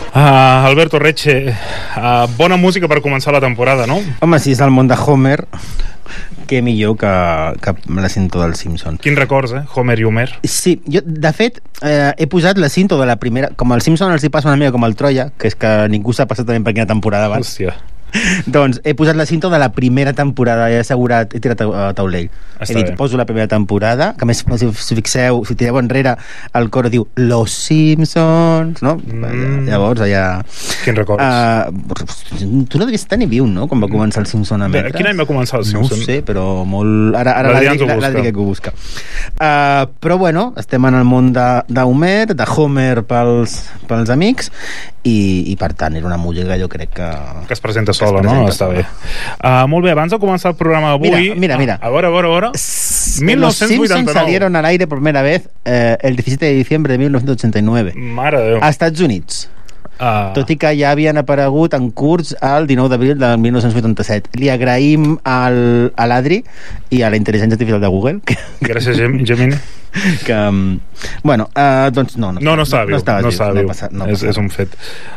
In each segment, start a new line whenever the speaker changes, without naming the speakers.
Alberto Reche, bona música per començar la temporada, no?
Home, si és el món de Homer, què millor que la cinta del Simpson.
Quins records, Homer i Homer.
Sí, jo, de fet, he posat la cinta de la primera... Com el Simpson els hi passa una mica com el Troia, que és que ningú sap exactament per quina temporada van.
Hòstia.
Doncs he posat la cinta de la primera temporada, he assegurat, he tirat a taulell.
Està
He dit,
bé.
poso la primera temporada, que a més, si fixeu, si tireu enrere, el cor diu Los Simpsons, no? Llavors, allà...
Quins records.
Tu no devies estar ni viu, no?, quan va començar el Simpson a emetre's.
Quin any va començar el
No
Simpson?
ho sé, però molt... Ara l'Adri que ho busca. Però bueno, estem en el món d'Homer, de Homer pels amics, i per tant era una música, jo crec que
es presenta sola, no? Està bé. Molt bé, abans de començar el programa d'avui...
Mira.
A veure.
Los
1989.
Simpsons salieron al aire por primera vez el 17 de diciembre de 1989
Mare de Déu.
a Estats Units. Tot i que ja havien aparegut en curts el 19 d'abril de 1987. Li agraïm a l'Adri i a la intel·ligència artificial de Google
Gràcies, Gemini.
bueno, doncs no
estava viu. És un fet.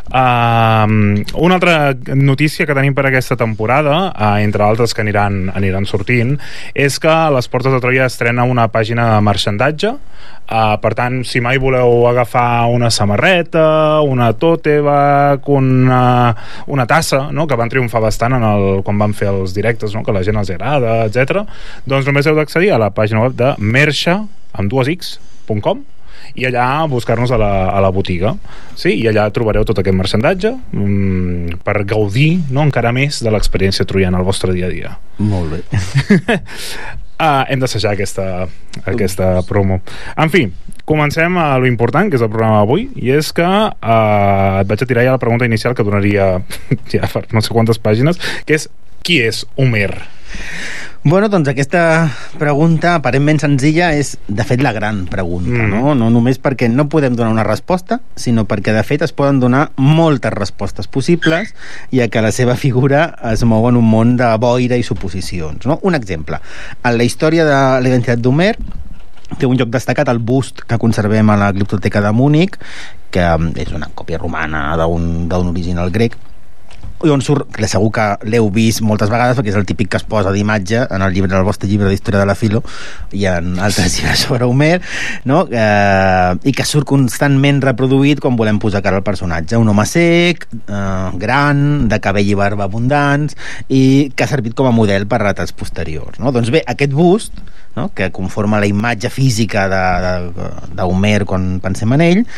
Una altra notícia que tenim per aquesta temporada, entre altres que aniran sortint, és que a les Portes de Troia estrena una pàgina de marxandatge. Per tant, si mai voleu agafar una samarreta, una tote bag, una tassa, no?, que van triomfar bastant quan van fer els directes, no?, que a la gent els agrada, etc. Doncs només heu d'accedir a la pàgina web de merxa amb 2x.com i allà buscar-nos a la botiga, sí? I allà trobareu tot aquest marxandatge per gaudir, no?, encara més de l'experiència troiana al vostre dia a dia.
Molt bé.
Hem d'assajar aquesta promo. En fi, comencem a lo important, que és el programa d'avui, i és que et vaig a tirar ja la pregunta inicial que donaria ja per no sé quantes pàgines, que és: qui és Homer?
Bueno, doncs aquesta pregunta aparentment senzilla és, de fet, la gran pregunta, no? No només perquè no podem donar una resposta, sinó perquè, de fet, es poden donar moltes respostes possibles, ja que la seva figura es mou en un món de boira i suposicions, no? Un exemple. En la història de la identitat d'Homer té un lloc destacat el bust que conservem a la Gliptoteca de Múnich, que és una còpia romana d'un original grec, i on surt, que segur que l'heu vist moltes vegades perquè és el típic que es posa d'imatge en el vostre llibre d'història de la Filo i en altres llibres sobre Homer, no? I que surt constantment reproduït quan volem posar cara al personatge. Un home sec, gran, de cabell i barba abundants, i que ha servit com a model per retrats posteriors, no? Doncs bé, aquest bust, no?, que conforma la imatge física d'Homer quan pensem en ell,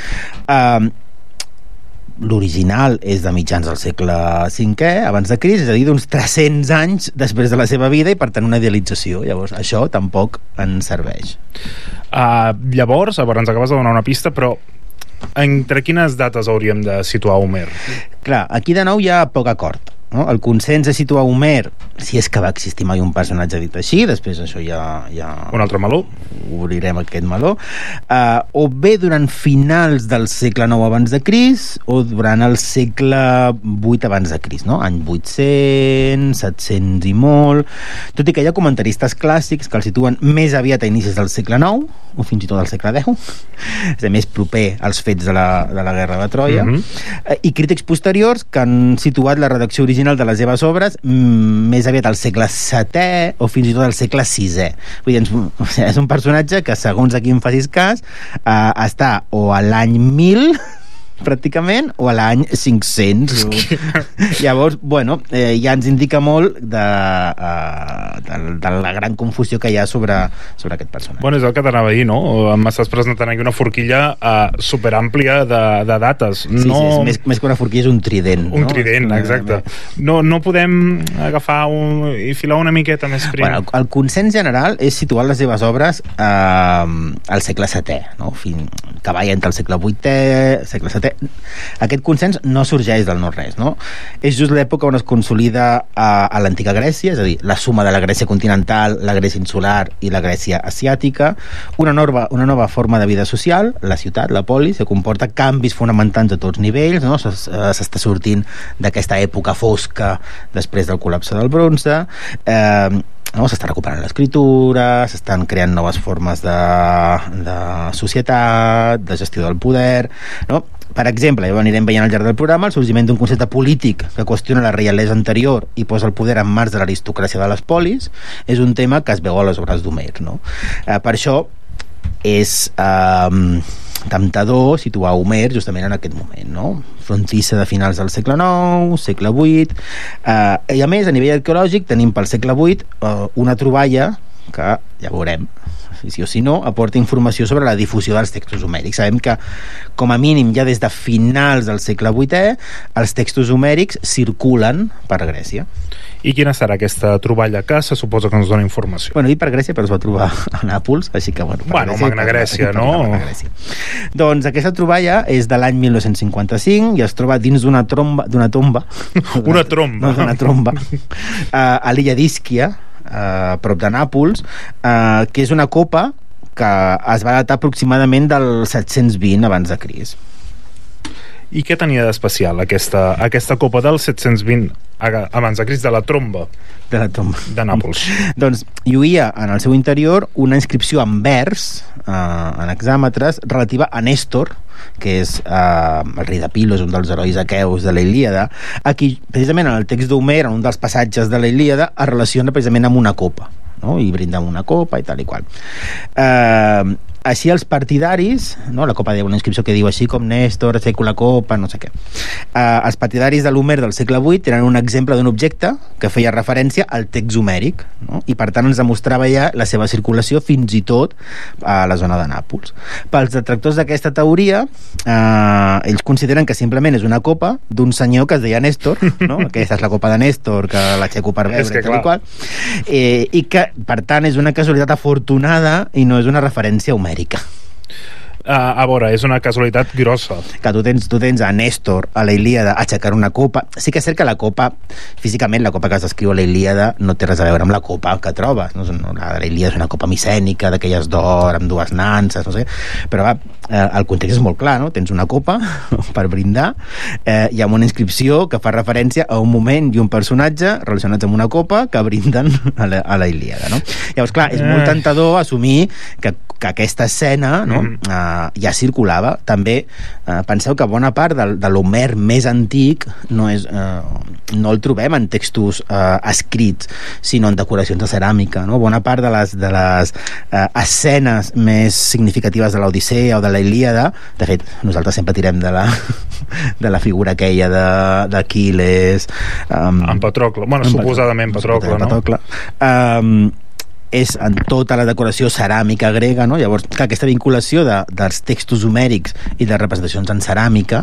l'original és de mitjans del segle V abans de Crist, és a dir, d'uns 300 anys després de la seva vida, i per tant una idealització. Llavors això tampoc ens serveix.
Llavors, ens acabes de donar una pista, però entre quines dates hauríem de situar Homer?
Clar, aquí de nou hi ha poc acord, no? El consens és situar Homer, si és que va existir mai un personatge dit així, després això ja
un altre meló,
obrirem aquest meló, o bé durant finals del segle IX abans de Crist o durant el segle VIII abans de Crist, no? Any 800, 700 i molt, tot i que hi ha comentaristes clàssics que el situen més aviat a inicis del segle IX o fins i tot del segle X, és a més proper als fets de la guerra de Troia, i crítics posteriors que han situat la redacció original de les seves obres més aviat al segle VII o fins i tot al segle VI. Vull dir, és un personatge que, segons a qui em facis cas, està o a l'any 1000 pràcticament, o a l'any 500. Llavors, bueno, ja ens indica molt de la gran confusió que hi ha sobre aquest personatge.
Bueno, és el que t'anava a dir, no? M'estàs presentant aquí una forquilla superàmplia de dates.
Sí, més que una forquilla és un trident.
Un trident, exacte. No podem agafar i filar una miqueta més prim.
Bueno, el consens general és situar les seves obres al segle VII, no? Que va entre el segle VIII, segle VII. Aquest consens no sorgeix del no-res, no? És just l'època on es consolida a l'antiga Grècia, és a dir, la suma de la Grècia continental, la Grècia insular i la Grècia asiàtica, una nova forma de vida social, la ciutat, la polis, que comporta canvis fonamentals a tots nivells, no? S'està sortint d'aquesta època fosca després del col·lapse del bronze, no? S'està recuperant l'escriptura, s'estan creant noves formes de societat, de gestió del poder, no? Per exemple, ja ho anirem veient al llarg del programa, el sorgiment d'un concepte polític que qüestiona la reialesa anterior i posa el poder en mans de l'aristocràcia de les polis és un tema que es veu a les obres d'Homer, no? Per això és temptador situar Homer justament en aquest moment, no? Frontissa de finals del segle IX, segle VIII, i a més, a nivell arqueològic, tenim pel segle VIII una troballa que, ja veurem, si sí o si no, aporta informació sobre la difusió dels textos homèrics. Sabem que, com a mínim, ja des de finals del segle VIII, els textos homèrics circulen per Grècia.
I quina serà aquesta troballa que se suposa que ens dona informació?
Bueno, dit per Grècia, però es va trobar a Nàpols, així que, bueno...
Magna Grècia, no?
Doncs aquesta troballa és de l'any 1955 i es troba dins d'una tomba...
Una tromba?
No, d'una tromba. A l'illa d'Íschia, prop de Nàpols, que és una copa que es va datar aproximadament del 720 abans de Crist.
I què tenia d'especial aquesta copa del 720 abans de Crist, de la tromba?
De la tomba.
De Nàpols.
Doncs lluïa en el seu interior una inscripció en vers, en hexàmetres, relativa a Nèstor, que és el rei de Pilos, un dels herois aqueus de la Ilíada, a qui, precisament en el text d'Homer, en un dels passatges de la Ilíada, es relaciona precisament amb una copa, no? I brinda amb una copa i tal i qual. Així els partidaris, no? La copa té una inscripció que diu així com Nèstor, seco la copa, no sé què. Els partidaris de l'Homer del segle VIII tenen un exemple d'un objecte que feia referència al text homèric, no? I per tant ens demostrava ja la seva circulació fins i tot a la zona de Nàpols. Pels detractors d'aquesta teoria, ells consideren que simplement és una copa d'un senyor que es deia Nèstor, no? Aquesta és la copa de Nèstor, que l'aixeco per veure, tal i qual, i que per tant és una casualitat afortunada i no és una referència homèrica.
A veure, és una casualitat grossa.
Que tu tens a Nèstor a la Ilíada aixecant una copa. Sí que és cert que la copa, físicament la copa que es descriu a la Ilíada no té res a veure amb la copa que trobes, no? La Ilíada és una copa micènica, d'aquelles d'or amb dues nanses, no sé, però el context és molt clar, no? Tens una copa per brindar i amb una inscripció que fa referència a un moment i un personatge relacionats amb una copa que brinden a la Ilíada, no? Llavors, clar, és molt tentador assumir que aquesta escena, no? Ja circulava. També penseu que bona part de l'Homer més antic no el trobem en textos escrits, sinó en decoracions de ceràmica, no? Bona part de les escenes més significatives de l'Odissea o de la Ilíada, de fet nosaltres sempre tirem de la figura aquella d'Aquil·les,
en Patrocle, bueno, suposadament Patrocle, no?
És en tota la decoració ceràmica grega, no? Llavors, clar, aquesta vinculació dels textos homèrics i de representacions en ceràmica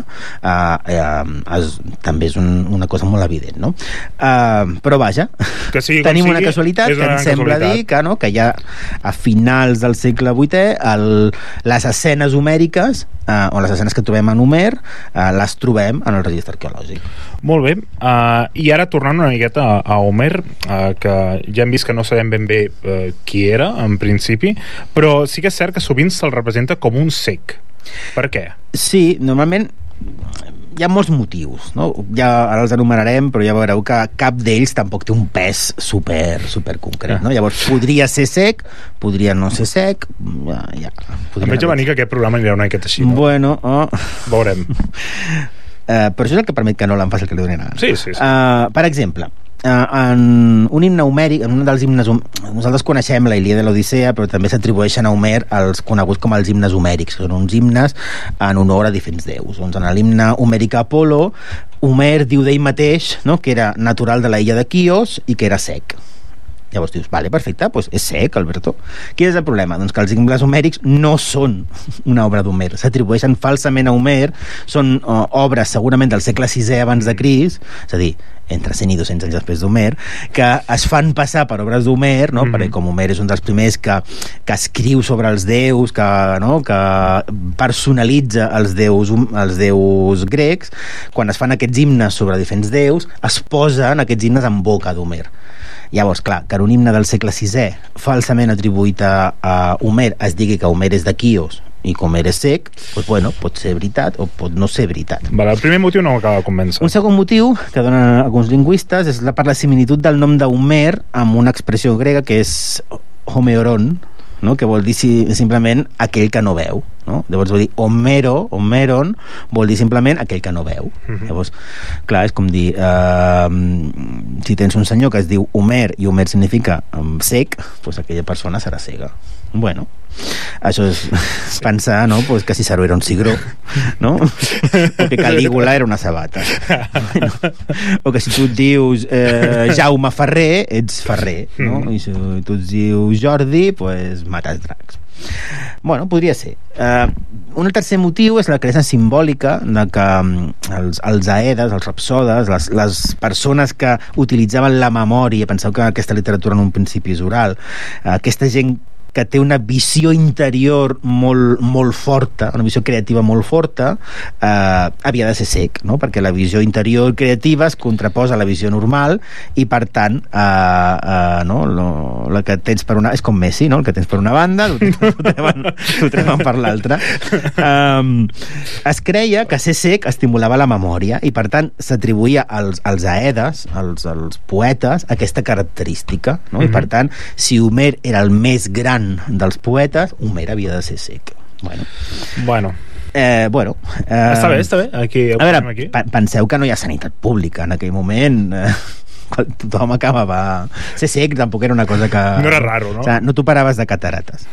també és una cosa molt evident, no? Però vaja, tenim una casualitat que ens sembla dir que ja a finals del segle VIII les escenes homèriques o les escenes que trobem en Homer les trobem en el registre arqueològic.
Molt bé, i ara tornant una miqueta a Homer, que ja hem vist que no sabem ben bé qui era, en principi, però sí que és cert que sovint se'l representa com un cec. Per què?
Sí, normalment hi ha molts motius, no? Ja ara els enumerarem, però ja veureu que cap d'ells tampoc té un pes super concret, no? Llavors podria ser sec, podria no ser sec,
em veig a venir que aquest programa anirà una miqueta així, no?
Bueno,
veurem.
Però això és el que permet que no l'en faci el que li donin gana.
Sí.
Per exemple, en un himne homèric, en un dels himnes, nosaltres coneixem la Ilíada i l'Odissea, però també s'atribueixen a Homer els coneguts com els himnes homèrics, que són uns himnes en honor a diferents déus. Doncs en l'himne homèric a Apolo, Homer diu d'ell mateix, no?, que era natural de la illa de Quios i que era sec. Llavors dius, vale, perfecte, doncs és sec, Alberto. Quin és el problema? Doncs que els himnes homèrics no són una obra d'Homer, s'atribueixen falsament a Homer, són obres segurament del segle VI abans de Crist, és a dir, entre 100 i 200 anys després d'Homer, que es fan passar per obres d'Homer, no? Perquè com Homer és un dels primers que escriu sobre els déus, que personalitza els déus grecs, quan es fan aquests himnes sobre diferents déus, es posen aquests himnes en boca d'Homer. Llavors, clar, que en un himne del segle VI falsament atribuït a Homer es digui que Homer és de Quios i com Homer és sec, doncs, bueno, pot ser veritat o pot no ser veritat.
Vale, el primer motiu no m'acaba de convèncer.
Un segon motiu que donen alguns lingüistes és per la similitud del nom d'Homer amb una expressió grega que és homeoron, no? Que vol dir simplement aquell que no veu. no? Llavors vol dir Homeron vol dir simplement aquell que no veu. Llavors, clar, és com dir si tens un senyor que es diu Homer i Homer significa cec, doncs aquella persona serà cega. Bueno, això és pensar, no? Pues que Ciceró era un cigró, no? O que Calígula era una sabata. O que si tu et dius Jaume Ferrer, ets Ferrer, no? I si tu et dius Jordi, pues mates dracs. Bueno, podria ser. Un tercer motiu és la creença simbòlica de que els aedes, els rapsodes, les persones que utilitzaven la memòria, penseu que aquesta literatura en un principi és oral, aquesta gent que té una visió interior molt forta, una visió creativa molt forta, havia de ser cec, no? Perquè la visió interior creativa es contraposa a la visió normal i, per tant, no? La que tens per una... És com Messi, no? El que tens per una banda, t'ho treuen per l'altra. Es creia que ser cec estimulava la memòria i, per tant, s'atribuïa als aedes, als poetes, aquesta característica, no? I, per tant, si Homer era el més gran dels poetes, Homer havia de ser cec. Bueno.
Està bé. Aquí,
a veure, penseu que no hi ha sanitat pública en aquell moment. Quan tothom acabava... Ser cec tampoc era una cosa que...
No era raro, no?
O sigui, no t'ho paraves de catarates.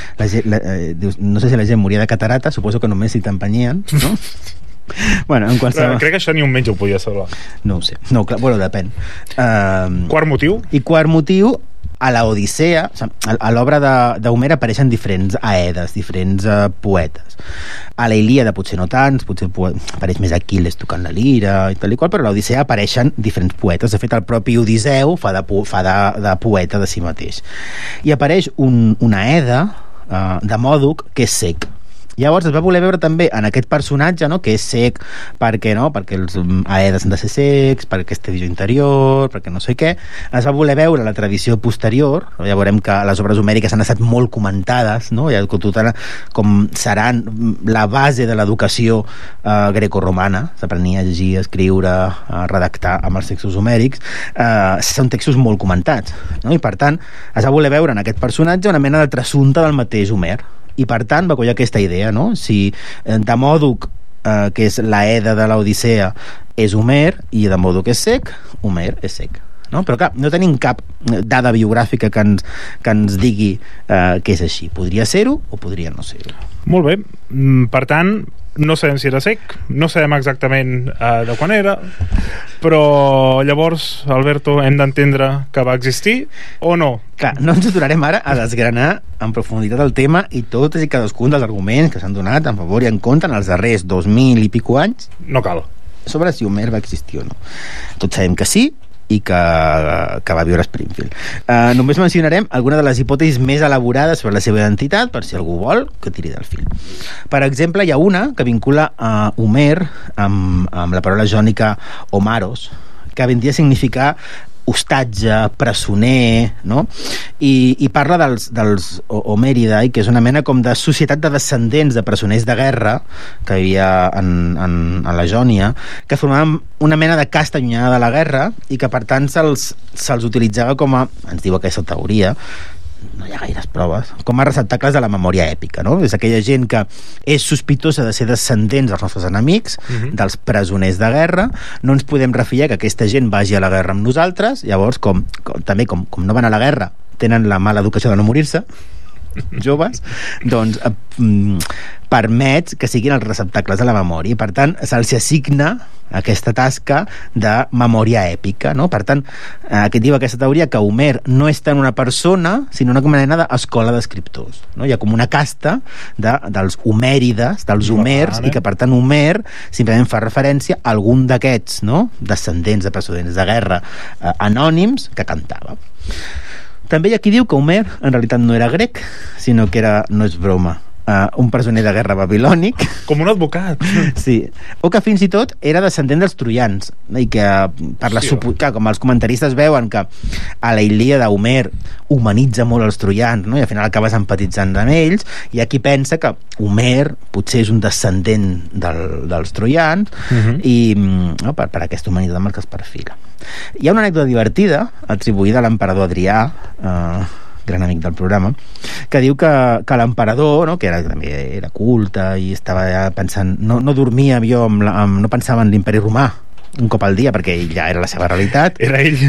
No sé si la gent moria de catarates, suposo que només si t'empenyien, no? Bueno, en qualsevol...
Crec que això ni un metge ho podia salvar.
No ho sé. No, clar, bueno, depèn.
Quart motiu?
I quart motiu, a la Odissea, a l'obra d'Homer apareixen diferents aedes, diferents poetes. A la Ilíada potser no tants, potser apareix més Aquil·les tocant la lira i tal i qual, però a l'Odissea apareixen diferents poetes. De fet, el propi Odisseu fa de poeta de si mateix. I apareix un aede de Mòdoc que és cec. Llavors es va voler veure també en aquest personatge, no?, que és cec perquè els aedes han de ser cecs, per aquesta visió interior, perquè no sé què. Es va voler veure la tradició posterior, no? Ja veurem que les obres homèriques han estat molt comentades, no? Ja, com seran la base de l'educació grecorromana, s'aprenia a llegir, a escriure, a redactar amb els textos homèrics, són textos molt comentats, no? I per tant es va voler veure en aquest personatge una mena de trasunte del mateix Homer. I, per tant, va collir aquesta idea, no? Si Demòdoc, que és l'Aeda de l'Odissea, és Homer, i Demòdoc és cec, Homer és cec. No? Però, clar, no tenim cap dada biogràfica que ens digui que és així. Podria ser-ho o podria no ser-ho.
Molt bé. Per tant, no sabem si era sec, no sabem exactament de quan era, però llavors, Alberto, hem d'entendre que va existir o no?
Clar, no ens aturarem ara a desgranar en profunditat el tema i tots i cadascun dels arguments que s'han donat en favor i en contra en els darrers 2000 i pico anys.
No cal.
Sobre si Homer va existir o no. Tots sabem que sí, i que va viure a Springfield. Només mencionarem alguna de les hipòtesis més elaborades sobre la seva identitat, per si algú vol que tiri del fil. Per exemple, hi ha una que vincula a Homer amb la paraula jònica Homaros, que vindria a significar hostatge, presoner, no? I parla dels Homeridae, que és una mena com de societat de descendents de presoners de guerra que hi havia a la Jònia, que formaven una mena de casta allunyada de la guerra i que per tant se'ls utilitzava com a, ens diu aquesta teoria, no hi ha gaires proves, com a receptacles de la memòria èpica, no? És aquella gent que és sospitosa de ser descendents dels nostres enemics, dels presoners de guerra. No ens podem refiar que aquesta gent vagi a la guerra amb nosaltres. Llavors, com no van a la guerra, tenen la mala educació de no morir-se, joves, doncs permet que siguin els receptacles de la memòria i per tant se'ls assigna aquesta tasca de memòria èpica, no? Per tant, aquest diu aquesta teoria que Homer no és tant una persona sinó una mena d'escola d'escriptors, no? Hi ha com una casta dels homèrides, dels Homers, i que per tant Homer simplement fa referència a algun d'aquests, no?, descendents de presoners de guerra anònims que cantava. També hi ha qui diu que Homer en realitat no era grec, sinó que era, no és broma, un presoner de guerra babilònic.
Com un advocat.
Sí. O que fins i tot era descendent dels troians, i que que com els comentaristes veuen que a la Ilíada Homer humanitza molt els troians, no? I al final acabes empatitzant amb ells, i aquí pensa que Homer potser és un descendent dels troians i no, per aquesta humanitat amb el que es perfila. Hi ha una anècdota divertida atribuïda a l'emperador Adrià gran amic del programa, que diu que l'emperador, no, que també era culte i estava pensant, no dormia jo no pensava en l'imperi romà un cop al dia, perquè ja era la seva realitat.
Era ell.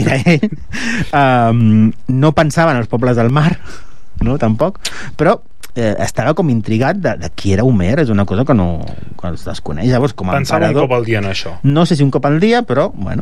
No pensava en els pobles del mar, no, tampoc, però estava com intrigat de qui era Homer. És una cosa que es desconeix. Llavors, com a
pensava
emperador,
un cop al dia en això.
No sé si un cop al dia, però bueno.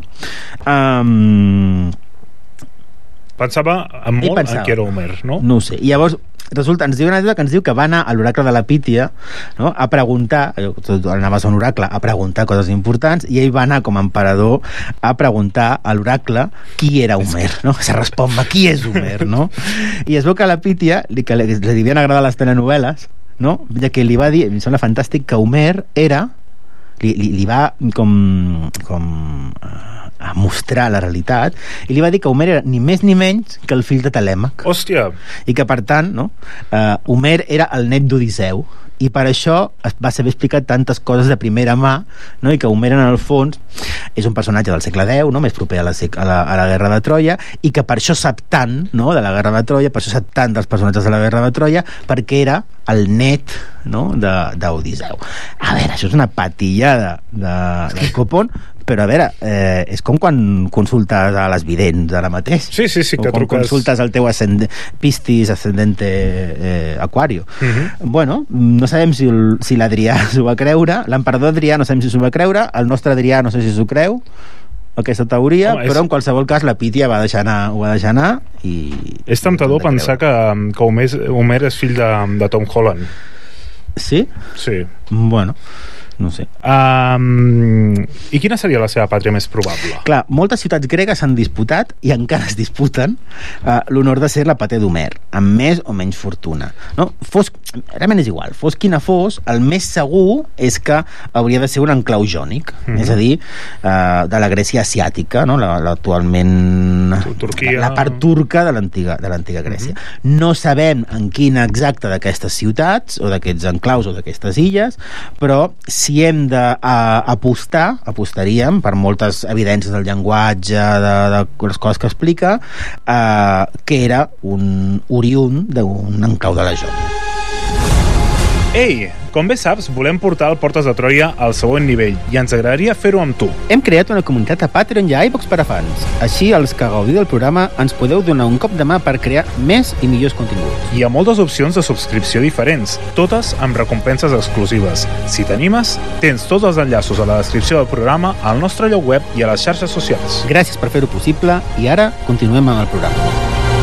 Pensava molt en qui era Homer, no?
No ho sé. I llavors resulta, ens diu una dada que ens diu que va anar a l'oracle de la Pítia, no?, a preguntar, anaves a un oracle a preguntar coses importants, i ell va anar com a emperador a preguntar a l'oracle qui era Homer, no? Se respon, qui és Homer, no? I es veu que a la Pítia li devien agradar les telenovel·les, no?, ja que li va dir, em sembla fantàstic, que Homer era li va com a mostrar la realitat, i li va dir que Homer era ni més ni menys que el fill de Telèmac.
Hòstia!
I que, per tant, no, Homer era el net d'Odisseu, i per això va saber explicar tantes coses de primera mà, no? I que Homer, en el fons, és un personatge del segle X, no?, més proper a la guerra de Troia, i que per això sap tant, no?, de la guerra de Troia, per això sap tant dels personatges de la guerra de Troia, perquè era el net, no?, d'Odisseu. A veure, això és una patilla del copón, però a veure, és com quan consultes a les vidents ara mateix.
Sí, que
quan consultes al teu Piscis ascendente Aquario. Bueno, no sabem si l'Adrià s'ho va creure, l'emperador Adrià no sabem si s'ho va creure, el nostre Adrià no sé si s'ho creu, aquesta teoria, però en qualsevol cas la Pítia ho va deixar anar i...
És temptador pensar que Homer és fill de Tom Holland.
Sí?
Sí.
Bueno, no sé.
I quina seria la seva pàtria més probable?
Clar, moltes ciutats gregues s'han disputat i encara es disputen l'honor de ser la patè d'Homer, amb més o menys fortuna, no? Realment és igual, fos quina fos, el més segur és que hauria de ser un enclau jònic, és a dir, de la Grècia asiàtica, no? Actualment
Turquia,
la part turca de l'antiga Grècia. No sabem en quina exacta d'aquestes ciutats o d'aquests enclaus o d'aquestes illes, però si hem d'apostar, apostaríem, per moltes evidències del llenguatge, de les coses que explica, que era un oriünd d'un enclau de la Jònia.
Ei, com bé saps, volem portar el Portes de Troia al següent nivell i ens agradaria fer-ho amb tu.
Hem creat una comunitat a Patreon i a iVoox per a fans. Així, els que gaudiu del programa ens podeu donar un cop de mà per crear més i millors continguts.
Hi ha moltes opcions de subscripció diferents, totes amb recompenses exclusives. Si t'animes, tens tots els enllaços a la descripció del programa, al nostre lloc web i a les xarxes socials.
Gràcies per fer-ho possible i ara continuem amb el programa.